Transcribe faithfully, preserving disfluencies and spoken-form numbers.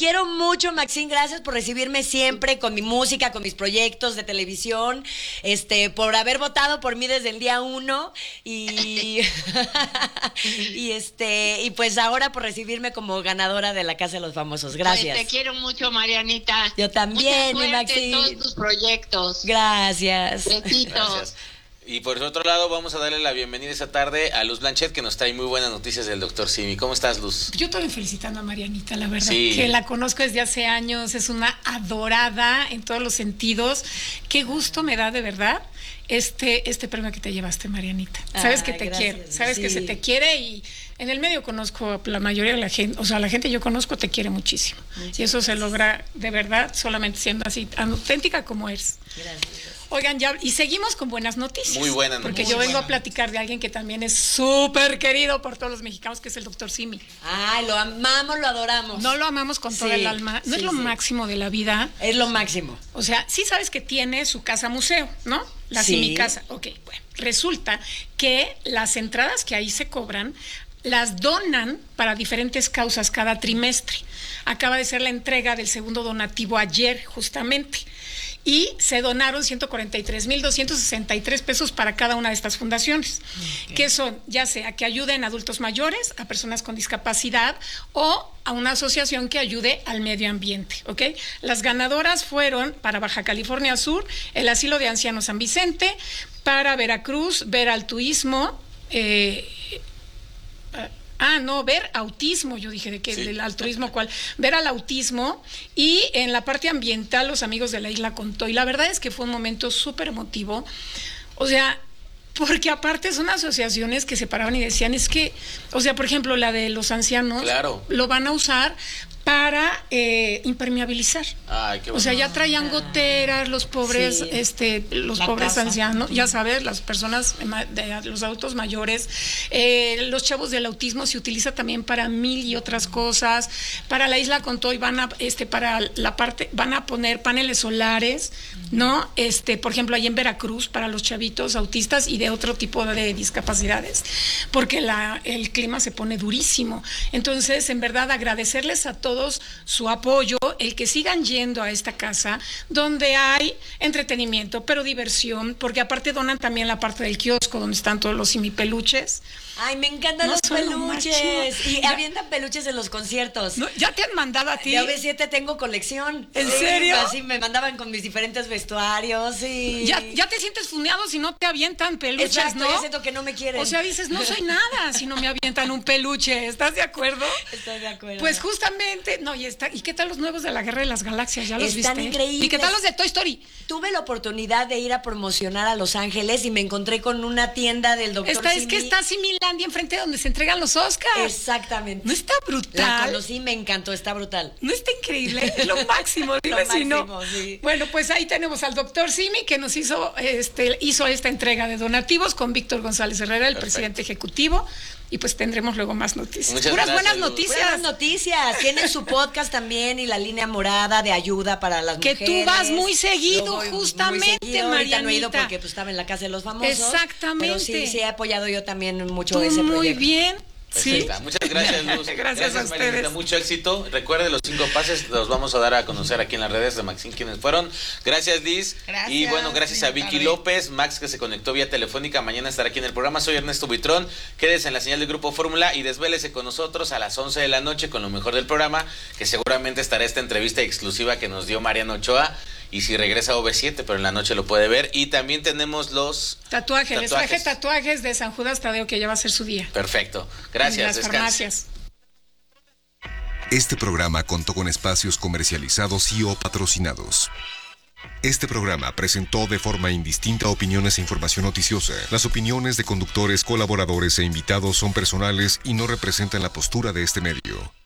quiero mucho, Maxine. Gracias por recibirme siempre con mi música, con mis proyectos de televisión, este, por haber votado por mí desde el día uno y, y este, y pues ahora por recibirme como ganadora de la Casa de los Famosos. Gracias. Pues te quiero mucho, Marianita. Yo también, mi Maxine. En todos tus proyectos. Gracias. Besitos. Gracias. Y por otro lado, vamos a darle la bienvenida esta tarde a Luz Blanchet, que nos trae muy buenas noticias del doctor Simi. ¿Cómo estás, Luz? Yo estoy felicitando a Marianita, la verdad, sí. que la conozco desde hace años, es una adorada en todos los sentidos. Qué gusto me da, de verdad, este, este premio que te llevaste, Marianita. Sabes Ay, que te gracias. quiero, sabes Sí. que se te quiere y en el medio conozco la mayoría de la gente, o sea, la gente que yo conozco te quiere muchísimo. Muchas y eso gracias. se logra, de verdad, solamente siendo así, auténtica como eres. Gracias. Oigan, ya, y seguimos con buenas noticias. Muy buenas Porque noticias. yo vengo buena. a platicar de alguien que también es súper querido por todos los mexicanos, que es el doctor Simi. Ay, lo amamos, lo adoramos. No lo amamos con todo Sí, el alma. No sí, es lo sí. máximo de la vida. Es lo máximo. O sea, sí sabes que tiene su casa museo, ¿no? La Sí. Simi Casa. Ok, bueno. Resulta que las entradas que ahí se cobran las donan para diferentes causas cada trimestre. Acaba de ser la entrega del segundo donativo ayer, justamente. Y se donaron ciento cuarenta y tres mil doscientos sesenta y tres pesos para cada una de estas fundaciones, okay. que son ya sea que ayuden a adultos mayores, a personas con discapacidad o a una asociación que ayude al medio ambiente, ¿ok? Las ganadoras fueron para Baja California Sur, el Asilo de Ancianos San Vicente, para Veracruz, Ver Altruismo, eh, Ah, no, ver autismo, yo dije de que sí. Del altruismo, ¿cuál? Ver al autismo y en la parte ambiental, los amigos de la Isla Contoy. La verdad es que fue un momento súper emotivo, o sea, porque aparte son asociaciones que se paraban y decían, es que, o sea, por ejemplo, la de los ancianos, claro. lo van a usar para eh, impermeabilizar. Ay, qué bueno. O sea, ya traían goteras, los pobres, sí. este, los la pobres casa. ancianos, ya sabes, las personas, de, los adultos mayores, eh, los chavos del autismo se utiliza también para mil y otras cosas. Para la Isla Contoy van a, este, para la parte, van a poner paneles solares, ¿no? Este, por ejemplo, ahí en Veracruz, para los chavitos autistas y de otro tipo de discapacidades, porque la, el clima se pone durísimo. Entonces, en verdad, agradecerles a todos su apoyo, el que sigan yendo a esta casa donde hay entretenimiento, pero diversión, porque aparte donan también la parte del kiosco donde están todos los simipeluches. Ay, me encantan no los peluches. Y ya, avientan peluches en los conciertos. No, ¿ya te han mandado a ti? De A B siete tengo colección. ¿En sí, serio? Así me mandaban con mis diferentes vestuarios. Y... Ya, ya te sientes fundeado si no te avientan peluches, Exacto, ¿no? ya siento que no me quieren. O sea, dices, no soy nada si no me avientan un peluche. ¿Estás de acuerdo? Estoy de acuerdo. Pues justamente, no, y está, ¿y qué tal los nuevos de la Guerra de las Galaxias? ¿Ya los Están viste? increíbles. ¿Y qué tal los de Toy Story? Tuve la oportunidad de ir a promocionar a Los Ángeles y me encontré con una tienda del doctor Esta Simi. es que está Similandia enfrente de donde se entregan los Oscars. Exactamente. ¿No está brutal? La conocí, me encantó, está brutal. ¿No está increíble? Es lo máximo, dime lo si no. máximo, sí. Bueno, pues ahí tenemos al doctor Simi que nos hizo, este, hizo esta entrega de donativos con Víctor González Herrera, el Perfecto. presidente ejecutivo, y pues tendremos luego más noticias. Muchas Puras gracias, buenas Luz. noticias. Buenas noticias. Tienen su podcast también y la línea morada de ayuda para las que mujeres. Que tú vas muy seguido, Yo voy justamente, muy seguido. Ahorita no he ido Marianita. porque pues, estaba en la Casa de los Famosos. Exactamente. Pero sí, sí he apoyado yo también mucho Tú ese proyecto. muy bien. Perfecta. Sí. Muchas gracias, Luz. Gracias, gracias a Marianita. ustedes. Mucho éxito. Recuerde los cinco pases, los vamos a dar a conocer aquí en las redes de Maxine quienes fueron. Gracias, Liz. Gracias. Y bueno, gracias a Vicky tarde. López, Max que se conectó vía telefónica. Mañana estará aquí en el programa. Soy Ernesto Buitrón. Quédese en la señal del Grupo Fórmula y desvélese con nosotros a las once de la noche con lo mejor del programa, que seguramente estará esta entrevista exclusiva que nos dio Mariano Ochoa. Y si regresa a O V siete, pero en la noche lo puede ver. Y también tenemos los Tatuajes. Les traje tatuajes. tatuajes de San Judas Tadeo, que ya va a ser su día. Perfecto. Gracias. En las Descanse. farmacias. Este programa contó con espacios comercializados y o patrocinados. Este programa presentó de forma indistinta opiniones e información noticiosa. Las opiniones de conductores, colaboradores e invitados son personales y no representan la postura de este medio.